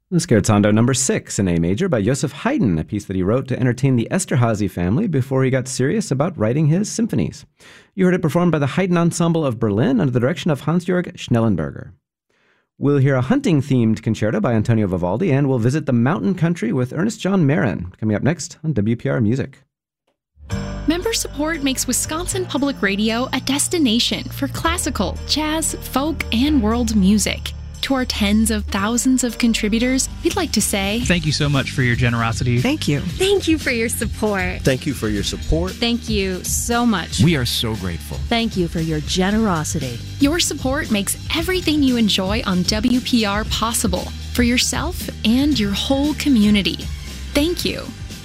The Scherzando number 6 in A major by Joseph Haydn, a piece that he wrote to entertain the Esterhazy family before he got serious about writing his symphonies. You heard it performed by the Haydn Ensemble of Berlin under the direction of Hans-Jörg Schnellenberger. We'll hear a hunting-themed concerto by Antonio Vivaldi, and we'll visit the mountain country with Ernest John Marin, coming up next on WPR Music. Member support makes Wisconsin Public Radio a destination for classical, jazz, folk, and world music. To our tens of thousands of contributors, we'd like to say, thank you so much for your generosity. Thank you. Thank you for your support. Thank you for your support. Thank you so much. We are so grateful. Thank you for your generosity. Your support makes everything you enjoy on WPR possible for yourself and your whole community. Thank you.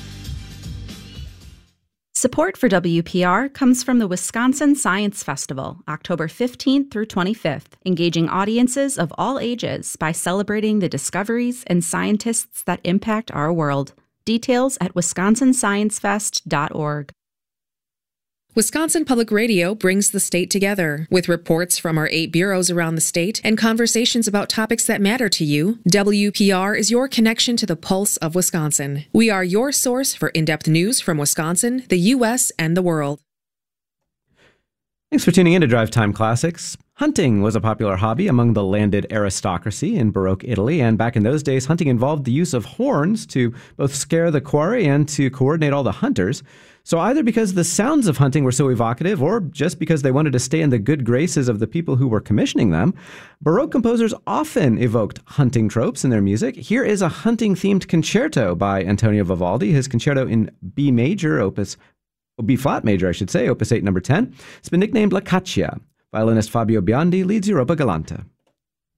Support for WPR comes from the Wisconsin Science Festival, October 15th through 25th, engaging audiences of all ages by celebrating the discoveries and scientists that impact our world. Details at wisconsinsciencefest.org. Wisconsin Public Radio brings the state together. With reports from our 8 bureaus around the state and conversations about topics that matter to you, WPR is your connection to the pulse of Wisconsin. We are your source for in-depth news from Wisconsin, the U.S., and the world. Thanks for tuning in to Drive Time Classics. Hunting was a popular hobby among the landed aristocracy in Baroque Italy, and back in those days, hunting involved the use of horns to both scare the quarry and to coordinate all the hunters. So either because the sounds of hunting were so evocative, or just because they wanted to stay in the good graces of the people who were commissioning them, Baroque composers often evoked hunting tropes in their music. Here is a hunting-themed concerto by Antonio Vivaldi, his concerto in B flat major, opus 8, number 10. It's been nicknamed La Caccia. Violinist Fabio Biondi leads Europa Galante.